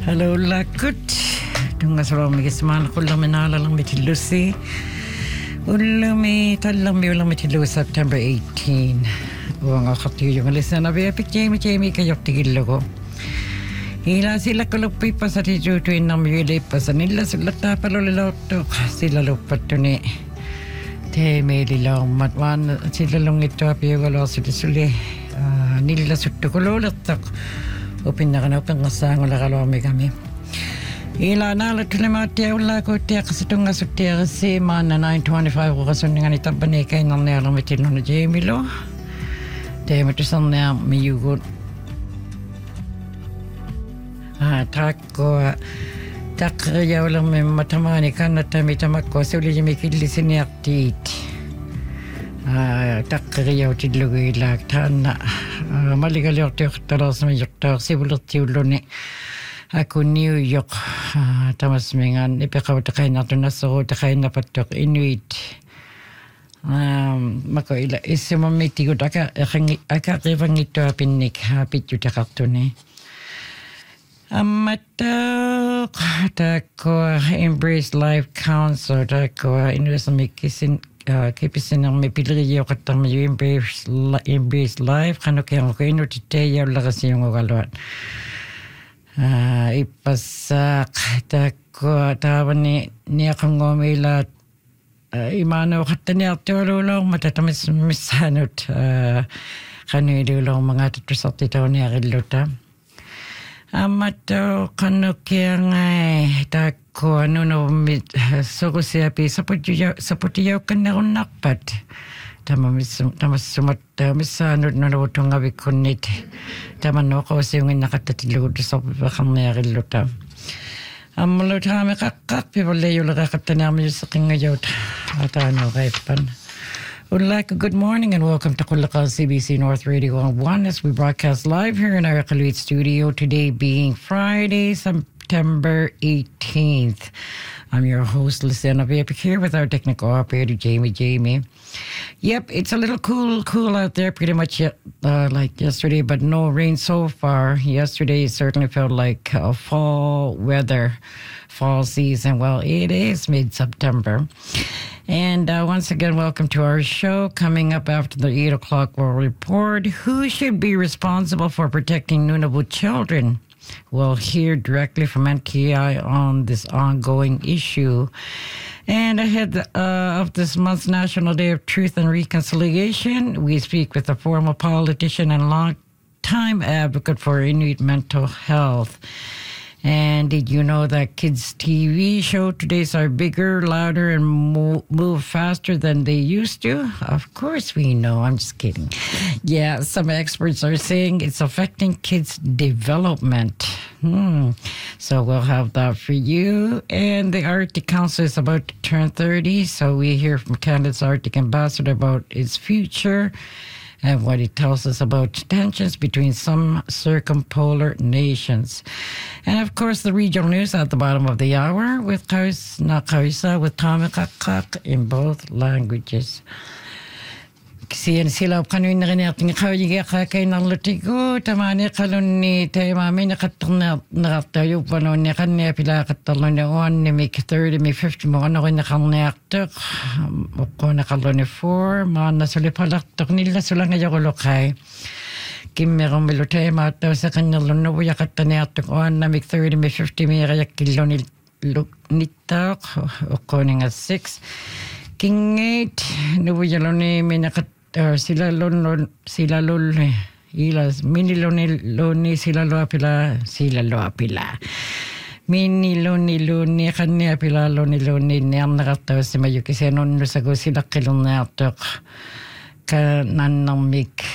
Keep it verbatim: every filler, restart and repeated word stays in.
Hello, lakut. Tunga salami kisman kulami nalalang mitilusi. Ulami talami ulami tilu September eighteenth. Uang akati yung alisan na biya pik Jamie Jamie kayok tigil ko. Hila sila kalupi pa sa tijutu inam yuli pa sa nila sila tapalulilautok sila lupat to ni. Te melilaw matwan sila long ito apiyo galo sila suli nila sutto kululatak. Upin na kanapang kasang wala kalami kami. Ila nala tulimati wala ko tiya kasi tunga sa tiya kasi mana nine twenty-five ko kasi nga ni tabani kay nang nila mitino na Jamie lo. Te matusan na miyugot. Ah tako tak ya wala may matamani kan na tamitamak ko so uli mikili siniaktit. Ah tak ya tidlugi lag tanna. Maligalyok tiyak talas na yukta sibulot tiulo ni ako New York tamas mingan ipikaw takay na ito na so takay na patok Inuit um, mako ila isi mamiti ko aka aka rivang ito pinik hapit yung takak to ni amatok tako Embrace Life Council tako inuwas na may kisin Uh, kipisin ang may piliriyo katang may embrace, embrace life kano kaya ko ino titeya wala kasi yung ugalwan uh, ipasak tako tawan ni niya kang ngomila uh, imano kata niya tulong matatamis misanot uh, kano ilulong mga tatusok titaw niya kiluta amato kano kaya ngay tako ano no so ko siya pi saputiyaw saputiyaw ka na kung nakpat tama tamas sumat misanod na nawutong gabi kunit tama no ko siya yung nakatatilod sa bakang nayakiluta amulot kami kakak pipalayo lakakata namin sa kingayot at ano kay pan. Like good morning and welcome to Kulakal C B C North Radio one as we broadcast live here in our Kaluit studio today being Friday, September eighteenth. I'm your host, Luciana Vapik here with our technical operator, Jamie Jamie. Yep, it's a little cool, cool out there, pretty much uh, like yesterday, but no rain so far. Yesterday certainly felt like uh, fall weather, fall season. Well, it is mid-September. And uh, once again, welcome to our show. Coming up after the eight o'clock World Report, who should be responsible for protecting Nunavut children? We'll hear directly from N T I on this ongoing issue. And ahead uh, of this month's National Day of Truth and Reconciliation, we speak with a former politician and long-time advocate for Inuit mental health. And did you know that kids' T V show today's are bigger, louder, and mo- move faster than they used to? Of course we know. I'm just kidding. Yeah, some experts are saying it's affecting kids' development. Hmm. So we'll have that for you. And the Arctic Council is about to turn thirty. So we hear from Canada's Arctic ambassador about its future and what it tells us about tensions between some circumpolar nations. And of course, the regional news at the bottom of the hour with Kaus na Kausa with Tamakakak in both languages. Siyan sila kanuin na rin ating kawiga kakay ng lutigo. Tamani kalun ni tayo mami nakatang na nakatayo pa noon niya kanya pila katalon ni on ni may thirty, may fifty mo ano ko nakang naktak. Ako nakalon ni four. Mga nasuli palaktak nila sula ngayon ko lokay. Kim merong milutay mataw sa kanyang luno buya kataniatok on na may thirty, may fifty, may kaya kilo ni nitak. Ako nga six. King eight. Nubuya loni may nakat Uh, sila lon lon sila lol ilas mini loni loni sila lo apila sila lo apila mini loni loni kanya apila loni loni niam nakataw si mayo kasi non sago sila kilon natok ka nanamik